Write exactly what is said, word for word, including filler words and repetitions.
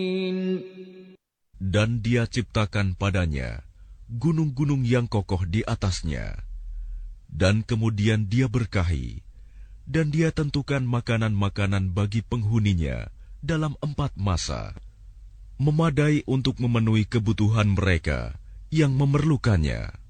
Dan Dia ciptakan padanya gunung-gunung yang kokoh di atasnya, dan kemudian Dia berkahi, dan Dia tentukan makanan-makanan bagi penghuninya dalam empat masa, memadai untuk memenuhi kebutuhan mereka yang memerlukannya.